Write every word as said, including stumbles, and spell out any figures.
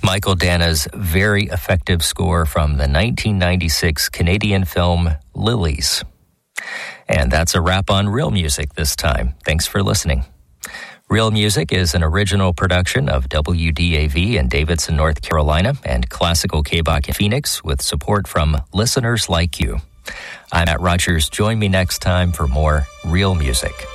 Michael Dana's very effective score from the nineteen ninety-six Canadian film Lilies. And that's a wrap on Real Music this time. Thanks for listening. Real Music is an original production of W D A V in Davidson, North Carolina, and Classical K B A C in Phoenix with support from listeners like you. I'm Matt Rogers. Join me next time for more Real Music.